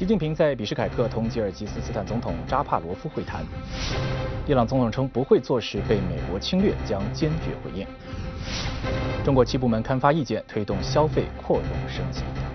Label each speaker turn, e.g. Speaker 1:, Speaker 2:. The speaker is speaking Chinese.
Speaker 1: 习近平在比什凯克同吉尔吉斯斯坦总统扎帕罗夫会谈。伊朗总统称不会坐视被美国侵略，将坚决回应。中国7部门刊发意见，推动消费扩容升级。